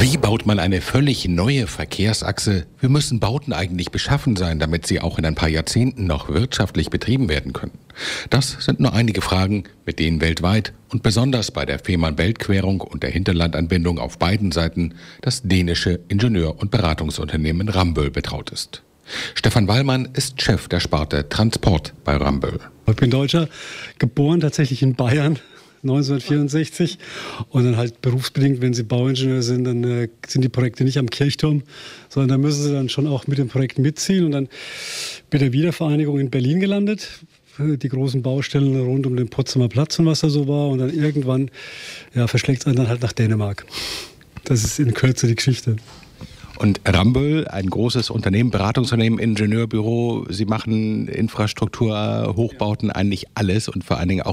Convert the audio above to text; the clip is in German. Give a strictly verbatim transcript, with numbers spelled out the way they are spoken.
Wie baut man eine völlig neue Verkehrsachse? Wie müssen Bauten eigentlich beschaffen sein, damit sie auch in ein paar Jahrzehnten noch wirtschaftlich betrieben werden können? Das sind nur einige Fragen, mit denen weltweit und besonders bei der Fehmarn-Belt-Querung und der Hinterlandanbindung auf beiden Seiten das dänische Ingenieur- und Beratungsunternehmen Rambøll betraut ist. Stefan Wallmann ist Chef der Sparte Transport bei Rambøll. Ich bin Deutscher, geboren tatsächlich in Bayern. neunzehnhundertvierundsechzig und dann halt berufsbedingt, wenn Sie Bauingenieur sind, dann äh, sind die Projekte nicht am Kirchturm, sondern da müssen Sie dann schon auch mit dem Projekt mitziehen und dann mit der Wiedervereinigung in Berlin gelandet, die großen Baustellen rund um den Potsdamer Platz und was da so war und dann irgendwann ja, verschlägt es einen dann halt nach Dänemark. Das ist in Kürze die Geschichte. Und Rambøll, ein großes Unternehmen, Beratungsunternehmen, Ingenieurbüro, Sie machen Infrastruktur, Hochbauten, eigentlich alles und vor allen Dingen auch